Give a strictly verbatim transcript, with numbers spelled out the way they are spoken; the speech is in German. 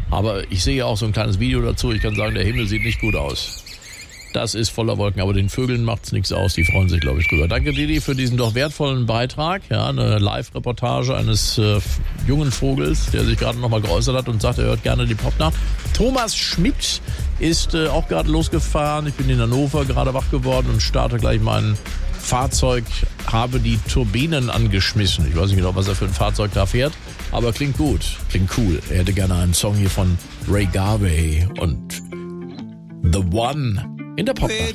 Aber ich sehe auch so ein kleines Video dazu. Ich kann sagen, der Himmel sieht nicht gut aus. Das ist voller Wolken, aber den Vögeln macht's nichts aus. Die freuen sich, glaube ich, drüber. Danke, Didi, für diesen doch wertvollen Beitrag. Ja, eine Live-Reportage eines äh, jungen Vogels, der sich gerade nochmal geäußert hat und sagt, er hört gerne die Popnacht. Thomas Schmidt ist äh, auch gerade losgefahren. Ich bin in Hannover gerade wach geworden und starte gleich mein Fahrzeug, habe die Turbinen angeschmissen. Ich weiß nicht genau, was er für ein Fahrzeug da fährt, aber klingt gut, klingt cool. Er hätte gerne einen Song hier von Ray Garvey und The One in der Popnacht.